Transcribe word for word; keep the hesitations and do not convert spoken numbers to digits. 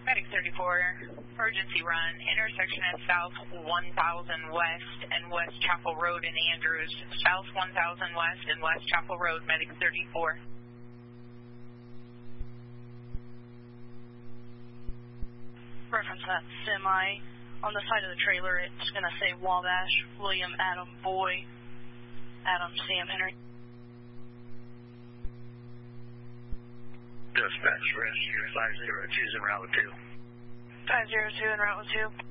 Medic thirty-four, emergency run, intersection at South one thousand West and West Chapel Road in Andrews. South one thousand West and West Chapel Road, Medic thirty-four. Reference that semi. On the side of the trailer, it's going to say Wabash, William Adam Boy, Adam Sam Henry. Dispatch, rescue five zero two is en route with two. five zero two en route with two.